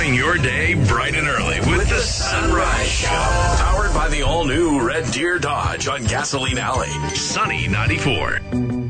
Starting your day bright and early with the Sunrise Show. Powered by the all-new Red Deer Dodge on Gasoline Alley. Sunny 94.